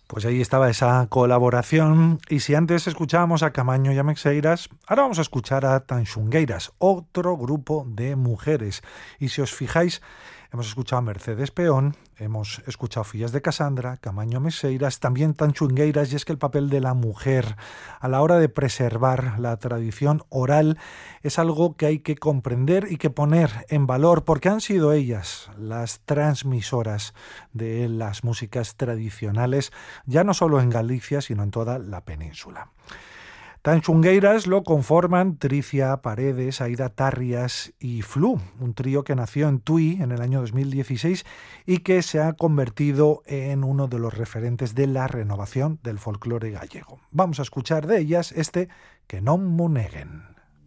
Pues ahí estaba esa colaboración, y si antes escuchábamos a Camaño y a Mexeiras, ahora vamos a escuchar a Tanxungueiras, otro grupo de mujeres. Y si os fijáis, hemos escuchado a Mercedes Peón, hemos escuchado Fillas de Casandra, Camaño, Mexeiras, también Tanxungueiras, y es que el papel de la mujer a la hora de preservar la tradición oral es algo que hay que comprender y que poner en valor, porque han sido ellas las transmisoras de las músicas tradicionales, ya no solo en Galicia, sino en toda la península. Tanxungueiras lo conforman Tricia Paredes, Aida Tarrias y Flu, un trío que nació en Tui en el año 2016 y que se ha convertido en uno de los referentes de la renovación del folclore gallego. Vamos a escuchar de ellas este Que non mo neguen.